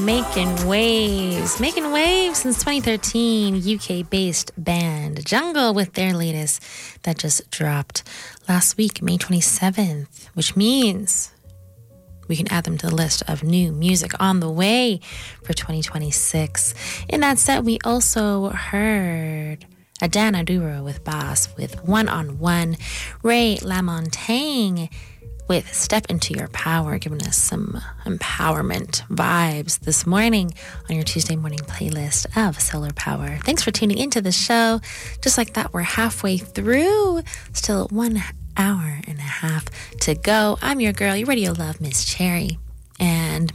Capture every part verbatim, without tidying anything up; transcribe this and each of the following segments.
making waves, making waves since twenty thirteen. U K-based band Jungle with their latest that just dropped last week, May twenty-seventh, which means we can add them to the list of new music on the way for twenty twenty-six. In that set, we also heard Adana Duro with Boss with One on One, Ray LaMontagne with Step Into Your Power, giving us some empowerment vibes this morning on your Tuesday morning playlist of Solar Power. Thanks for tuning into the show. Just like that, we're halfway through. Still one hour and a half to go. I'm your girl, your radio love, Miss Cherry. And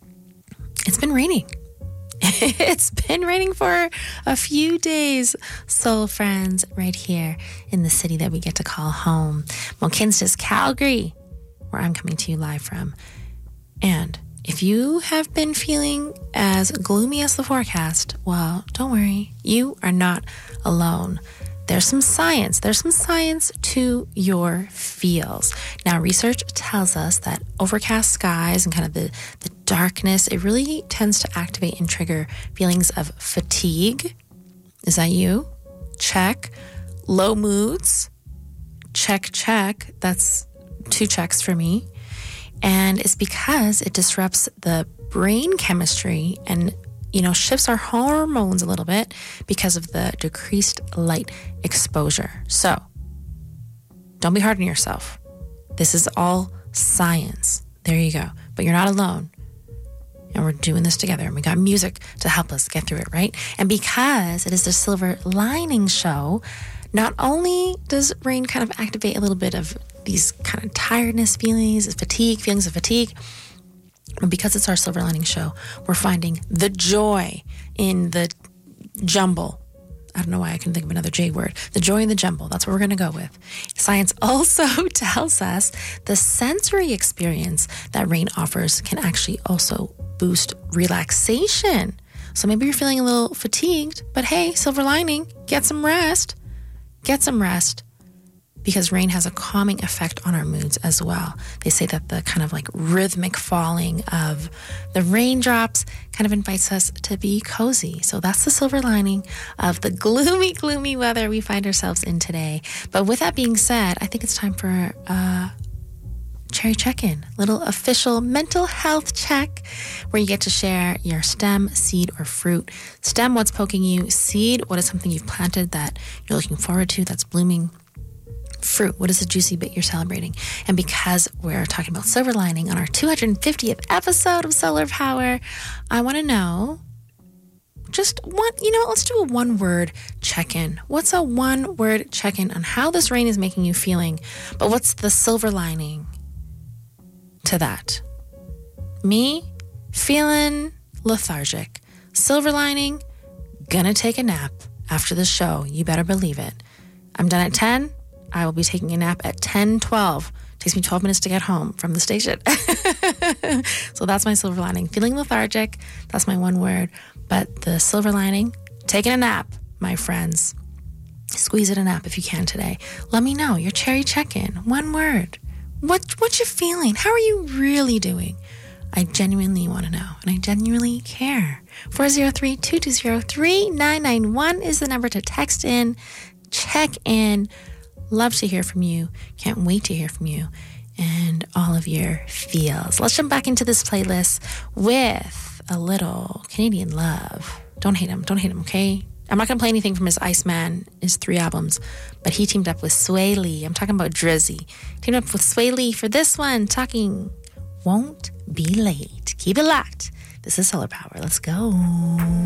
it's been raining. It's been raining for a few days, soul friends, right here in the city that we get to call home. Mohkinstsis, Calgary, where I'm coming to you live from. And if you have been feeling as gloomy as the forecast, well, don't worry. You are not alone. There's some science. There's some science to your feels. Now, research tells us that overcast skies and kind of the, the darkness, it really tends to activate and trigger feelings of fatigue. Is that you? Check. Low moods. Check, check. That's two checks for me. And it's because it disrupts the brain chemistry and, you know, shifts our hormones a little bit because of the decreased light exposure. So don't be hard on yourself. This is all science. There you go. But you're not alone. And we're doing this together. And we got music to help us get through it, right? And because it is the Silver Lining Show, not only does rain kind of activate a little bit of these kind of tiredness feelings, fatigue, feelings of fatigue, but because it's our Silver Lining Show, we're finding the joy in the jumble. I don't know why I couldn't think of another J word. The joy in the jumble. That's what we're going to go with. Science also tells us the sensory experience that rain offers can actually also boost relaxation. So maybe you're feeling a little fatigued, but hey, silver lining, get some rest. Get some rest, because rain has a calming effect on our moods as well. They say that the kind of like rhythmic falling of the raindrops kind of invites us to be cozy. So that's the silver lining of the gloomy, gloomy weather we find ourselves in today. But with that being said, I think it's time for a Cherry Check-In, little official mental health check where you get to share your stem, seed, or fruit. Stem, what's poking you. Seed, what is something you've planted that you're looking forward to, that's blooming. Fruit, what is a juicy bit you're celebrating? And because we're talking about silver lining on our two hundred fiftieth episode of Solar Power, I want to know just one, you know, let's do a one word check-in. What's a one word check-in on how this rain is making you feeling, but what's the silver lining to that? Me, feeling lethargic. Silver lining, gonna take a nap after the show. You better believe it. I'm done at ten. I will be taking a nap at ten twelve. Takes me twelve minutes to get home from the station. So that's my silver lining. Feeling lethargic, that's my one word. But the silver lining, taking a nap, my friends. Squeeze it a nap if you can today. Let me know your cherry check-in. One word. What what you feeling? How are you really doing? I genuinely want to know, and I genuinely care. four oh three, two two zero, three nine nine one is the number to text in, check in. Love to hear from you. Can't wait to hear from you and all of your feels. Let's jump back into this playlist with a little Canadian love. Don't hate him. Don't hate him, okay? I'm not going to play anything from his Iceman, his three albums, but he teamed up with Sway Lee. I'm talking about Drizzy. Teamed up with Sway Lee for this one, talking Won't Be Late. Keep it locked. This is Solar Power. Let's go.